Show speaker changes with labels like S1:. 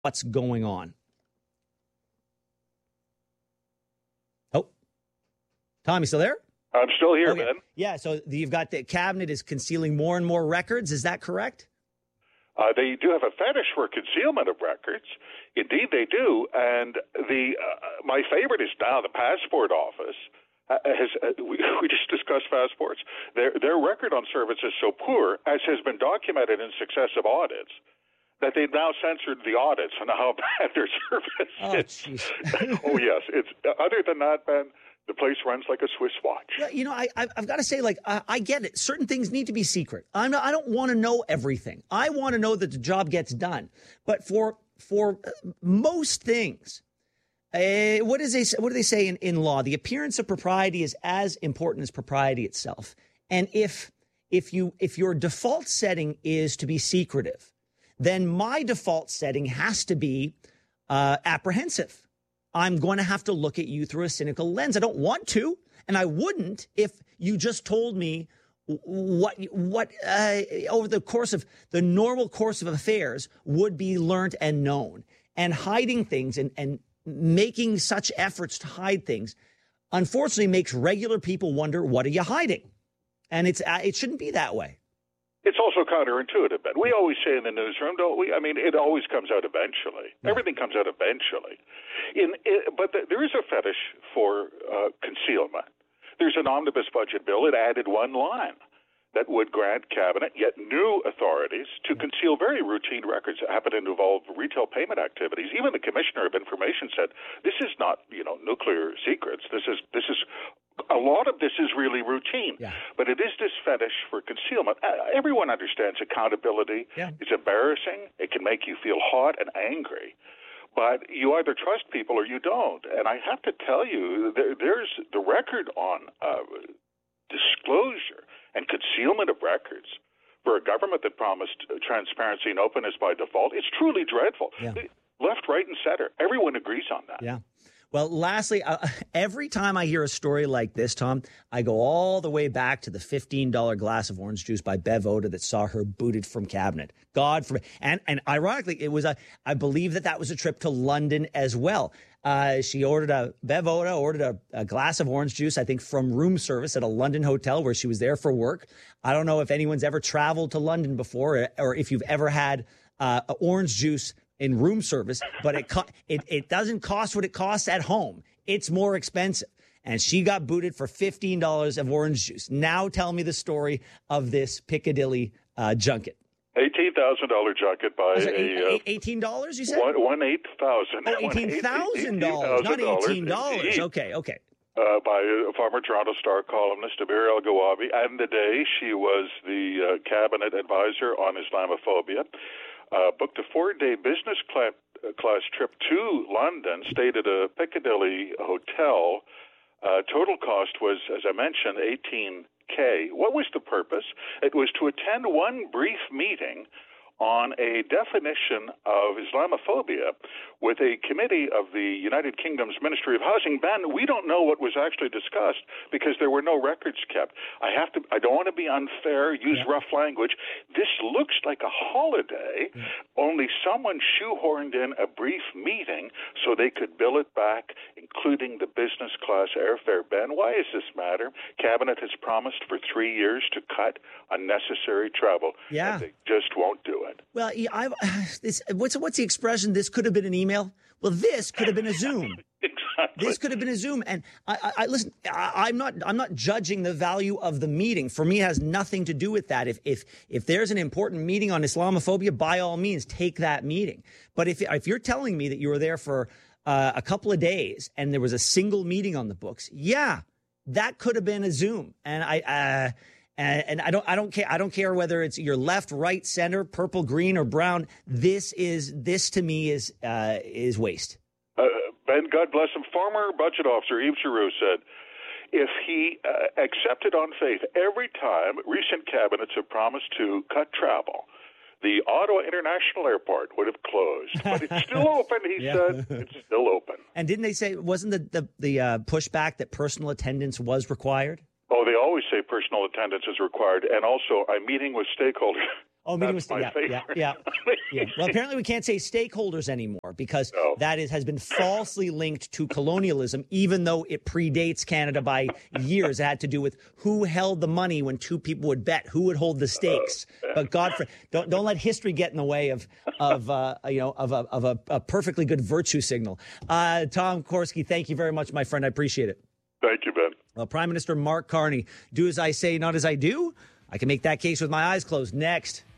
S1: what's going on. Oh, Tom, you still there?
S2: I'm still here,
S1: okay.
S2: Ben.
S1: Yeah, so you've got the cabinet is concealing more and more records. Is that correct?
S2: They do have a fetish for concealment of records. Indeed, they do. And my favorite is now the passport office. We just discussed passports. Their record on service is so poor, as has been documented in successive audits, that they've now censored the audits on how bad their service is. Oh, yes. It's other than that, Ben, the place runs like a Swiss watch.
S1: Yeah, you know, I've got to say, like, I get it. Certain things need to be secret. I don't want to know everything. I want to know that the job gets done. But for most things, what do they say in law? The appearance of propriety is as important as propriety itself. And if your default setting is to be secretive, then my default setting has to be apprehensive. I'm going to have to look at you through a cynical lens. I don't want to, and I wouldn't if you just told me what over the course of the normal course of affairs would be learned and known. And hiding things and making such efforts to hide things, unfortunately, makes regular people wonder, what are you hiding? And it shouldn't be that way.
S2: It's also counterintuitive, Ben. We always say in the newsroom, don't we? I mean, it always comes out eventually. Yeah. Everything comes out eventually. But there is a fetish for concealment. There's an omnibus budget bill. It added one line that would grant cabinet yet new authorities to conceal very routine records that happen to involve retail payment activities. Even the Commissioner of Information said, this is not, nuclear secrets. This is a lot of this is really routine, but it is this fetish for concealment. Everyone understands accountability. Yeah. It's embarrassing. It can make you feel hot and angry. But you either trust people or you don't. And I have to tell you, there's the record on disclosure and concealment of records for a government that promised transparency and openness by default. It's truly dreadful. Yeah. Left, right, and center. Everyone agrees on that.
S1: Yeah. Well, lastly, every time I hear a story like this, Tom, I go all the way back to the $15 glass of orange juice by Bev Oda that saw her booted from cabinet. God forbid. And ironically, I believe that was a trip to London as well. Bev Oda ordered a glass of orange juice, I think, from room service at a London hotel where she was there for work. I don't know if anyone's ever traveled to London before or if you've ever had orange juice in room service, but it doesn't cost what it costs at home. It's more expensive. And she got booted for $15 of orange juice. Now tell me the story of this Piccadilly junket.
S2: $18,000 junket by
S1: $18, you said? $18,000, not $18. Okay.
S2: By former Toronto Star columnist Amir El-Gawabi. And the day she was the cabinet advisor on Islamophobia. Booked a 4-day business class trip to London, stayed at a Piccadilly hotel. Total cost was, as I mentioned, $18,000. What was the purpose? It was to attend one brief meeting on a definition of Islamophobia with a committee of the United Kingdom's Ministry of Housing. Ben, we don't know what was actually discussed because there were no records kept. I don't want to be unfair, use rough language. This looks like a holiday, only someone shoehorned in a brief meeting so they could bill it back, including the business class airfare. Ben, why does this matter? Cabinet has promised for 3 years to cut unnecessary travel.
S1: Yeah.
S2: And they just won't do it.
S1: Well, what's the expression? This could have been an email. Well, this could have been a Zoom.
S2: Exactly.
S1: This could have been a Zoom. And I listen. I'm not judging the value of the meeting. For me, it has nothing to do with that. If there's an important meeting on Islamophobia, by all means, take that meeting. But if you're telling me that you were there for a couple of days and there was a single meeting on the books, that could have been a Zoom. And I don't care whether it's your left, right, center, purple, green, or brown. This to me is waste.
S2: Ben, God bless him. Former budget officer Yves Giroux said, if he accepted on faith every time recent cabinets have promised to cut travel, the Ottawa International Airport would have closed. But it's still open, he said. It's still open.
S1: And didn't they say, wasn't the pushback that personal attendance was required?
S2: Oh, they always say personal attendance is required. And also, I'm meeting with stakeholders.
S1: Oh, meeting with yeah. Well, apparently we can't say stakeholders anymore because that has been falsely linked to colonialism, even though it predates Canada by years. It had to do with who held the money when two people would bet, who would hold the stakes. But Godfrey, don't let history get in the way of a perfectly good virtue signal. Tom Korski, thank you very much, my friend. I appreciate it.
S2: Thank you, Ben.
S1: Well, Prime Minister Mark Carney, do as I say, not as I do. I can make that case with my eyes closed. Next.